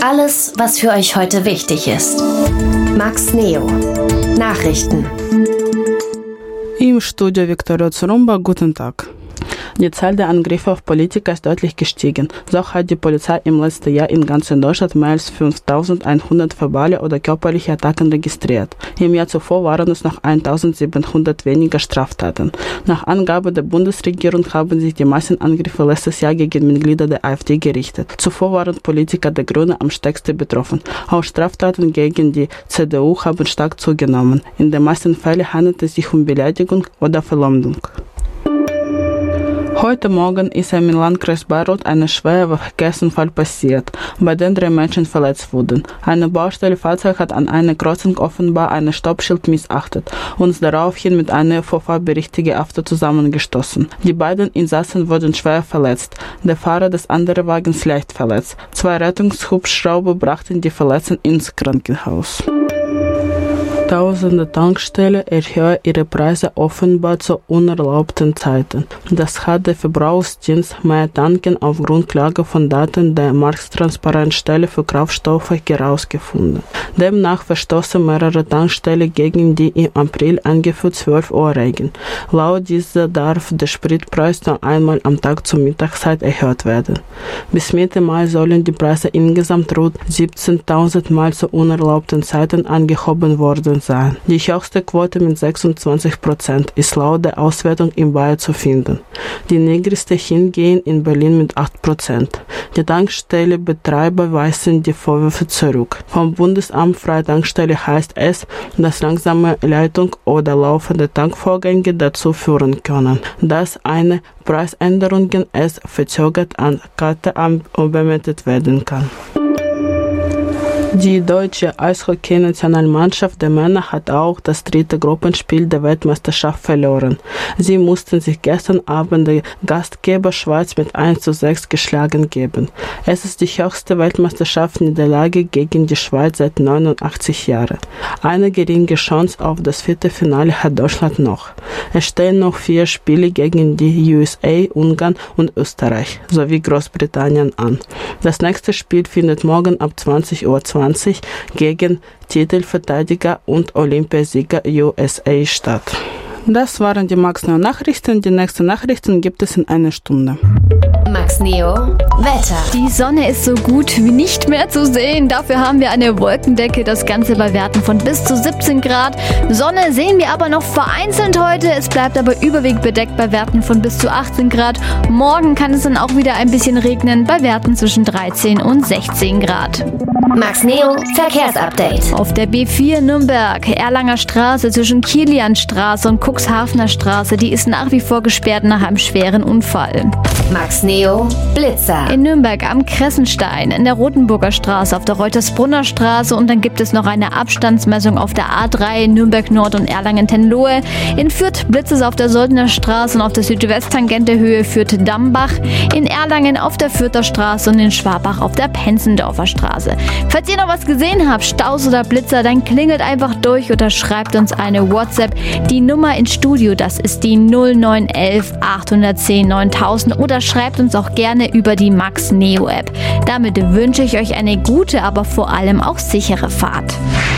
Alles, was für euch heute wichtig ist. Max Neo. Nachrichten. Im Studio Viktoria Zurumba, guten Tag. Die Zahl der Angriffe auf Politiker ist deutlich gestiegen. So hat die Polizei im letzten Jahr in ganz Deutschland mehr als 5.100 verbale oder körperliche Attacken registriert. Im Jahr zuvor waren es noch 1.700 weniger Straftaten. Nach Angabe der Bundesregierung haben sich die meisten Angriffe letztes Jahr gegen Mitglieder der AfD gerichtet. Zuvor waren Politiker der Grünen am stärksten betroffen. Auch Straftaten gegen die CDU haben stark zugenommen. In den meisten Fällen handelt es sich um Beleidigung oder Verleumdung. Heute Morgen ist im Landkreis Bayreuth ein schwerer Verkehrsunfall passiert, bei dem 3 Menschen verletzt wurden. Ein Baustellenfahrzeug hat an einer Kreuzung offenbar ein Stoppschild missachtet und ist daraufhin mit einem vorfahrberechtigten Auto zusammengestoßen. Die beiden Insassen wurden schwer verletzt, der Fahrer des anderen Wagens leicht verletzt. 2 Rettungshubschrauber brachten die Verletzten ins Krankenhaus. Tausende Tankstellen erhöhen ihre Preise offenbar zu unerlaubten Zeiten. Das hat der Verbrauchsdienst Mehr Tanken auf Grundlage von Daten der Markttransparenzstelle für Kraftstoffe herausgefunden. Demnach verstoßen mehrere Tankstellen gegen die im April eingeführte 12-Uhr-Regeln. Laut dieser darf der Spritpreis nur einmal am Tag zur Mittagszeit erhöht werden. Bis Mitte Mai sollen die Preise insgesamt rund 17.000 Mal zu unerlaubten Zeiten angehoben worden sein. Die höchste Quote mit 26% ist laut der Auswertung in Bayern zu finden. Die niedrigste hingehen in Berlin mit 8%. Die Tankstellenbetreiber weisen die Vorwürfe zurück. Vom Bundesamt Freie Tankstelle heißt es, dass langsame Leitung oder laufende Tankvorgänge dazu führen können, dass eine Preisänderung es verzögert an Karte übermittelt werden kann. Die deutsche Eishockey-Nationalmannschaft der Männer hat auch das 3. Gruppenspiel der Weltmeisterschaft verloren. Sie mussten sich gestern Abend der Gastgeber Schweiz mit 1:6 geschlagen geben. Es ist die höchste Weltmeisterschaftsniederlage gegen die Schweiz seit 89 Jahren. Eine geringe Chance auf das Viertelfinale hat Deutschland noch. Es stehen noch 4 Spiele gegen die USA, Ungarn und Österreich sowie Großbritannien an. Das nächste Spiel findet morgen ab 20:20 Uhr gegen Titelverteidiger und Olympiasieger USA statt. Das waren die Max Neo Nachrichten. Die nächsten Nachrichten gibt es in einer Stunde. Max Neo Wetter. Die Sonne ist so gut wie nicht mehr zu sehen. Dafür haben wir eine Wolkendecke, das Ganze bei Werten von bis zu 17 Grad. Sonne sehen wir aber noch vereinzelt heute. Es bleibt aber überwiegend bedeckt bei Werten von bis zu 18 Grad. Morgen kann es dann auch wieder ein bisschen regnen bei Werten zwischen 13 und 16 Grad. Max Neo Verkehrsupdate. Auf der B4 Nürnberg, Erlanger Straße zwischen Kilianstraße und Cuxhavener Straße, die ist nach wie vor gesperrt nach einem schweren Unfall. Max Neo Blitzer. In Nürnberg am Kressenstein, in der Rotenburger Straße, auf der Reutersbrunner Straße und dann gibt es noch eine Abstandsmessung auf der A3 Nürnberg Nord und Erlangen-Tenlohe. In Fürth blitzt es auf der Soldner Straße und auf der Südwesttangente Höhe Fürth-Dambach. In Erlangen auf der Fürther Straße und in Schwabach auf der Penzendorfer Straße. Falls ihr noch was gesehen habt, Staus oder Blitzer, dann klingelt einfach durch oder schreibt uns eine WhatsApp. Die Nummer ins Studio, das ist die 0911 810 9000 oder schreibt uns auch gerne über die Max Neo App. Damit wünsche ich euch eine gute, aber vor allem auch sichere Fahrt.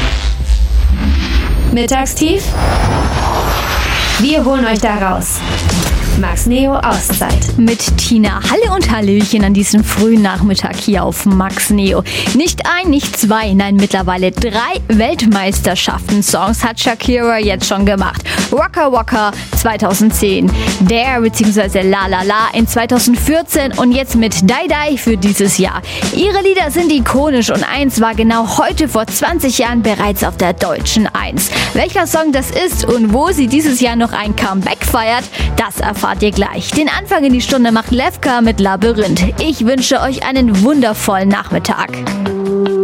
Mittagstief? Wir holen euch da raus. Max Neo Auszeit. Mit Tina. Halle und Hallöchen an diesem frühen Nachmittag hier auf Max Neo. Nicht 1, nicht 2, nein mittlerweile 3 Weltmeisterschaften-Songs hat Shakira jetzt schon gemacht. Waka Waka 2010, Dare bzw. La La La in 2014 und jetzt mit Die Die für dieses Jahr. Ihre Lieder sind ikonisch und eins war genau heute vor 20 Jahren bereits auf der deutschen 1. Welcher Song das ist und wo sie dieses Jahr noch ein Comeback feiert, das erfahrt ihr gleich. Den Anfang in die Stunde macht Levka mit Labyrinth. Ich wünsche euch einen wundervollen Nachmittag.